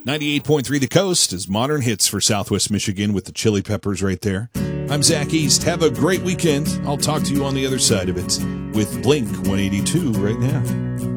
98.3 The Coast is Modern Hits for Southwest Michigan with the Chili Peppers right there. I'm Zach East. Have a great weekend. I'll talk to you on the other side of it with Blink 182 right now.